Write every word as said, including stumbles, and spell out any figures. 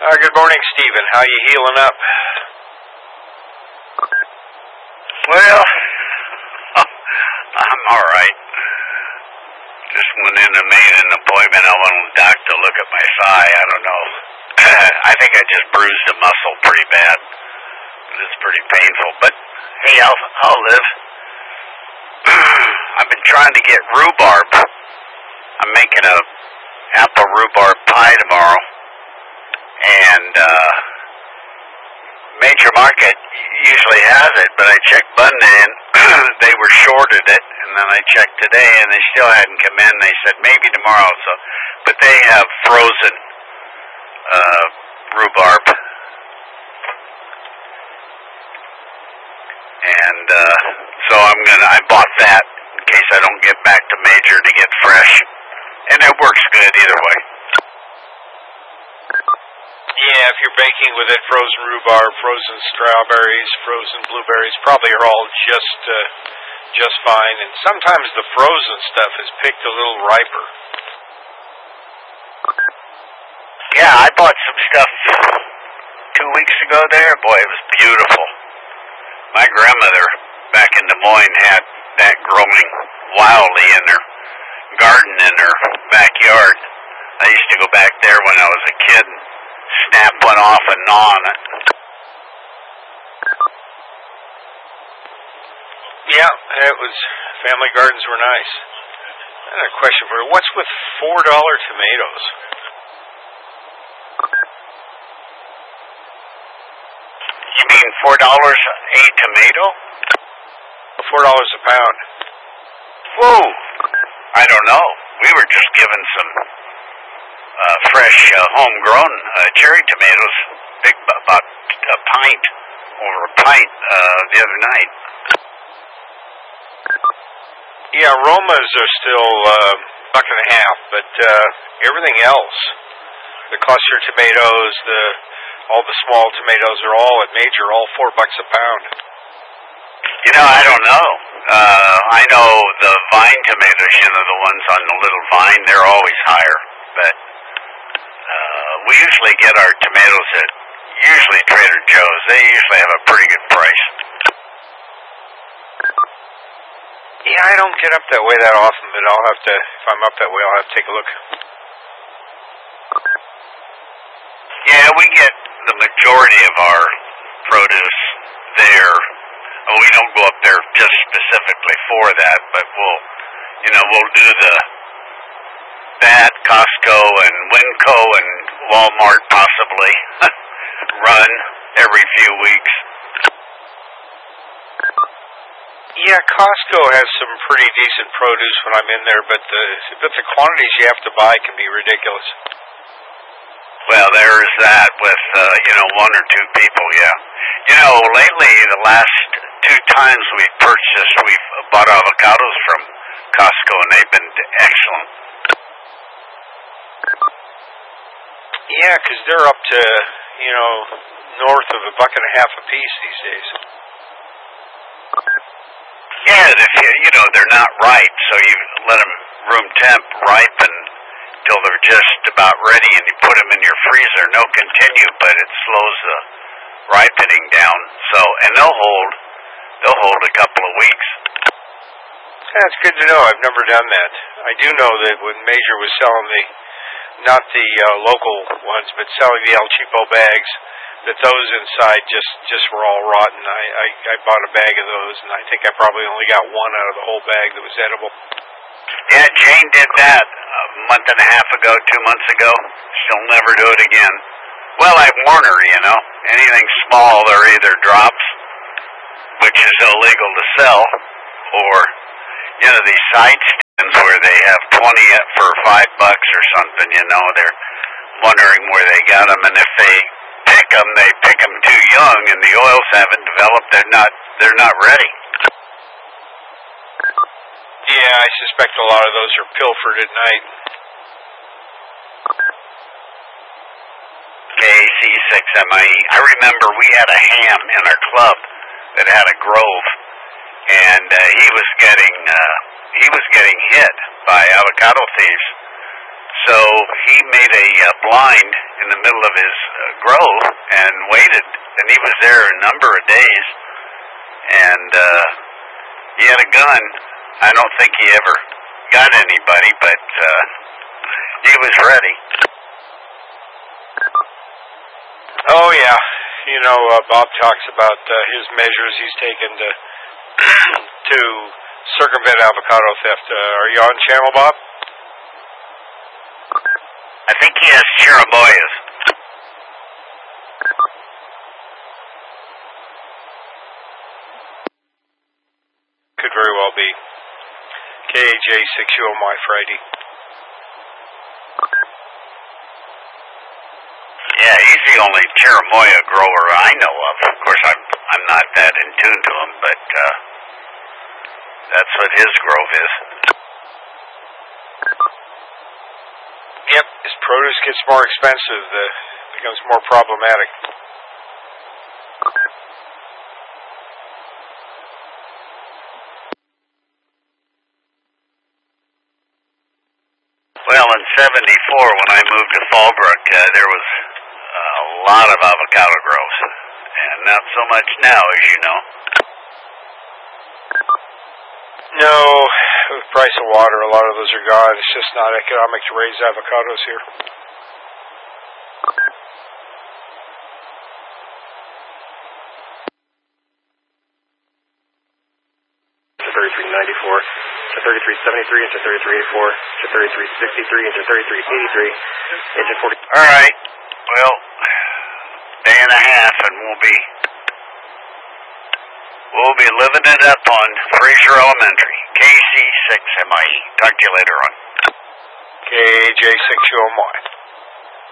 Uh, good morning, Stephen. How you healing up? Well, I'm all right. Just went in and made an appointment. I want the doc to look at my thigh. I don't know. I think I just bruised a muscle pretty bad. It's pretty painful. But hey, I'll I'll live. I've been trying to get rhubarb. I'm making a apple rhubarb pie tomorrow, and uh, Major Market usually has it, but I checked Monday and they were shorted it, and then I checked today and they still hadn't come in. They said maybe tomorrow. So, but they have frozen uh, rhubarb, and uh, so I'm gonna. I bought that in case I don't get back to Major to get fresh, and it works good either way. Yeah, if you're baking with it, frozen rhubarb, frozen strawberries, frozen blueberries probably are all just uh, just fine. And sometimes the frozen stuff is picked a little riper. Yeah, I bought some stuff two weeks ago there. Boy, it was beautiful. My grandmother back in Des Moines had that growing wildly in her garden in her backyard. I used to go back there when I was a kid and snap one off and gnaw on it. Yeah, it was. Family gardens were nice. I had a question for you. What's with four dollar tomatoes? You mean four dollars a tomato? Four dollars a pound. Whoa! I don't know. We were just given some uh, fresh, uh, homegrown uh, cherry tomatoes, big about a pint, over a pint uh, the other night. Yeah, Romas are still uh, buck and a half, but uh, everything else, the cluster tomatoes, the all the small tomatoes are all at Major, all four bucks a pound. You know, I don't know. Uh, I know the vine tomatoes, you know, the ones on the little vine, they're always higher. But uh, we usually get our tomatoes at usually Trader Joe's. They usually have a pretty good price. Yeah, I don't get up that way that often, but I'll have to, if I'm up that way, I'll have to take a look. Yeah, we get the majority of our produce there. Well, we don't go up there just specifically for that, but we'll, you know, we'll do the that Costco and Winco and Walmart possibly run every few weeks. Yeah, Costco has some pretty decent produce when I'm in there, but the but the quantities you have to buy can be ridiculous. Well, there is that with, uh, you know, one or two people, yeah. You know, lately, the last two times we've purchased, we've bought avocados from Costco, and they've been excellent. Yeah, because they're up to, you know, north of a buck and a half a piece these days. Yeah, if you, you know, they're not ripe, so you let them room temp ripen till they're just about ready, and you put them in your freezer. No continue, but it slows the ripening down. So, and they'll hold, they'll hold a couple of weeks. That's good to know. I've never done that. I do know that when Major was selling the, not the uh, local ones, but selling the El Cheapo bags, that those inside just, just were all rotten. I, I, I bought a bag of those, and I think I probably only got one out of the whole bag that was edible. Yeah, Jane did that a month and a half ago, two months ago. She'll never do it again. Well, I warn her, you know. Anything small, they're either drops, which is illegal to sell, or, you know, these side stands where they have twenty for five bucks or something, you know. They're wondering where they got them, and if they pick them, they pick them too young, and the oils haven't developed. They're not, they're not ready. Yeah, I suspect a lot of those are pilfered at night. K C six M I E. I remember we had a ham in our club that had a grove, and uh, he was getting uh, he was getting hit by avocado thieves. So he made a uh, blind in the middle of his uh, grow and waited. And he was there a number of days. And uh, he had a gun. I don't think he ever got anybody, but uh, he was ready. Oh, yeah. You know, uh, Bob talks about uh, his measures he's taken to to circumvent avocado theft. Uh, are you on channel, Bob? I think he has cherimoyas. Could very well be. K A J six U M Y Friday. Yeah, he's the only cherimoya grower I know of. Of course, I'm I'm not that in tune to him, but uh, that's what his grove is. Yep, as produce gets more expensive, uh, it becomes more problematic. Well, in seventy-four, when I moved to Fallbrook, uh, there was a lot of avocado groves, and not so much now, as you know. No, with the price of water, a lot of those are gone. It's just not economic to raise avocados here. thirty-three ninety-four, to thirty-three seventy-three, into thirty-three eighty-four, to thirty-three sixty-three, into thirty-three eighty-three, engine forty. All right. Well, day and a half, and we'll be we'll be living it up on Fraser Elementary, K C six M I E. Talk to you later on. K J six U M Y.